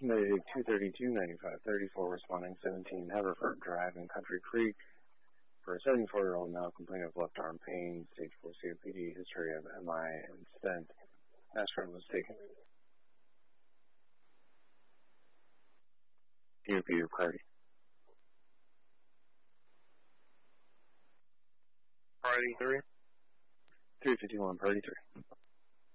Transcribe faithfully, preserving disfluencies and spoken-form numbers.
Mayday two thirty-two ninety-five thirty-four responding seventeen Haverford Drive in Country Creek for a seventy-four-year-old male complaining of left arm pain, stage four C O P D, history of M I and stent. Aspirin was taken. C O P D party. Party three. three fifty-one party three.